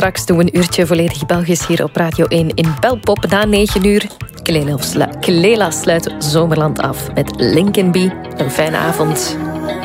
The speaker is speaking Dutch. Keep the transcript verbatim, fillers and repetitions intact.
Straks doen we een uurtje volledig Belgisch hier op Radio één in Belpop. Na negen uur, Kelela sluit Zomerland af met Linkin B. Een fijne avond.